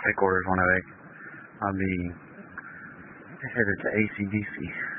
take orders 108. I'll be headed to ACDC.